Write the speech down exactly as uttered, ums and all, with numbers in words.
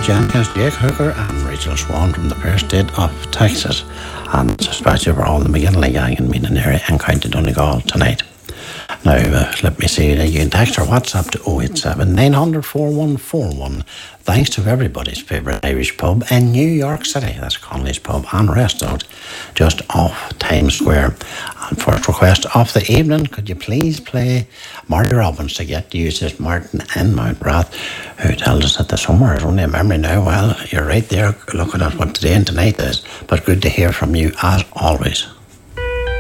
Jenkins, Jake Hooker and Rachel Swan from the fair state of Texas, and especially for all the McGinley gang in Meanan area and County Donegal tonight. Now, uh, let me see, you can text or WhatsApp to oh eight seven, nine hundred, forty-one forty-one. Thanks to everybody's favourite Irish pub in New York City. That's Connolly's Pub and Restaurant, just off Times Square. And first request of the evening, could you please play Marty Robbins to get used as Martin in Mountbrath, who tells us that the summer is only a memory now. Well, you're right there looking at what today and tonight is, but good to hear from you as always.